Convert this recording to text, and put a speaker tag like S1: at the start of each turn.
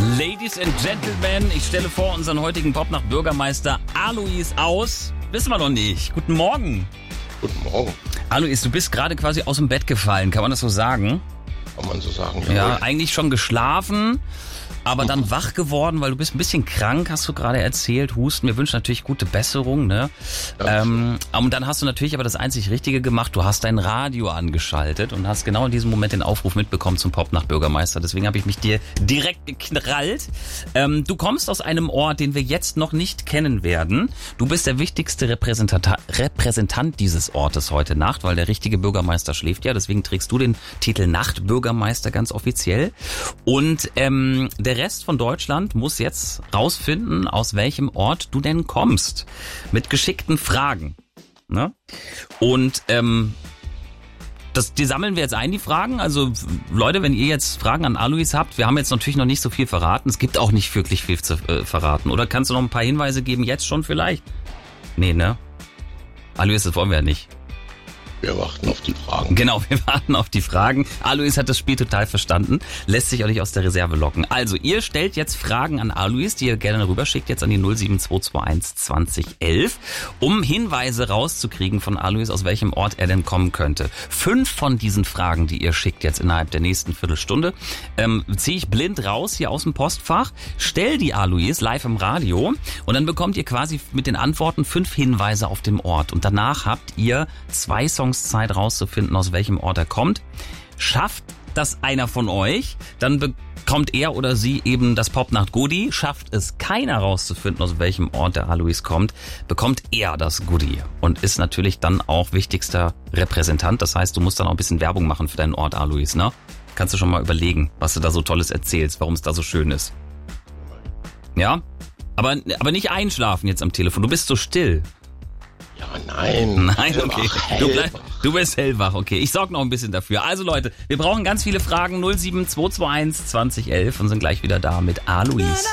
S1: Ladies and Gentlemen, ich stelle vor unseren heutigen Popnacht-Bürgermeister Alois aus. Wissen wir noch nicht. Guten Morgen.
S2: Guten Morgen.
S1: Alois, du bist gerade quasi aus dem Bett gefallen, kann man das so sagen?
S2: Kann man so sagen,
S1: ja. Eigentlich schon geschlafen, aber dann wach geworden, weil du bist ein bisschen krank, hast du gerade erzählt, Husten. Wir wünschen natürlich gute Besserung, ne? Und dann hast du natürlich aber das einzig Richtige gemacht, du hast dein Radio angeschaltet und hast genau in diesem Moment den Aufruf mitbekommen zum Popnacht-Bürgermeister. Deswegen habe ich mich dir direkt geknallt. Du kommst aus einem Ort, den wir jetzt noch nicht kennen werden. Du bist der wichtigste Repräsentant dieses Ortes heute Nacht, weil der richtige Bürgermeister schläft ja. Deswegen trägst du den Titel Nachtbürgermeister ganz offiziell. Und der Rest von Deutschland muss jetzt rausfinden, aus welchem Ort du denn kommst. Mit geschickten Fragen. Ne? Und die sammeln wir jetzt ein, die Fragen. Also Leute, wenn ihr jetzt Fragen an Alois habt, wir haben jetzt natürlich noch nicht so viel verraten. Es gibt auch nicht wirklich viel zu verraten. Oder kannst du noch ein paar Hinweise geben, jetzt schon vielleicht? Nee, ne? Alois, das wollen wir ja nicht.
S2: Wir warten auf die Fragen.
S1: Genau, wir warten auf die Fragen. Alois hat das Spiel total verstanden, lässt sich auch nicht aus der Reserve locken. Also, ihr stellt jetzt Fragen an Alois, die ihr gerne rüberschickt, jetzt an die 07221 2011, um Hinweise rauszukriegen von Alois, aus welchem Ort er denn kommen könnte. 5 von diesen Fragen, die ihr schickt jetzt innerhalb der nächsten Viertelstunde, ziehe ich blind raus hier aus dem Postfach, stell die Alois live im Radio und dann bekommt ihr quasi mit den Antworten 5 Hinweise auf dem Ort. Und danach habt ihr 2 Songs Zeit rauszufinden, aus welchem Ort er kommt. Schafft das einer von euch, dann bekommt er oder sie eben das Popnacht-Goodie. Schafft es keiner rauszufinden, aus welchem Ort der Alois kommt, bekommt er das Goodie und ist natürlich dann auch wichtigster Repräsentant. Das heißt, du musst dann auch ein bisschen Werbung machen für deinen Ort, Alois, ne? Kannst du schon mal überlegen, was du da so Tolles erzählst, warum es da so schön ist. Ja? Aber nicht einschlafen jetzt am Telefon, du bist so still.
S2: Ja, nein.
S1: Nein, okay. Du bist hellwach, okay. Ich sorge noch ein bisschen dafür. Also Leute, wir brauchen ganz viele Fragen. 07221 2011 und sind gleich wieder da mit Alois.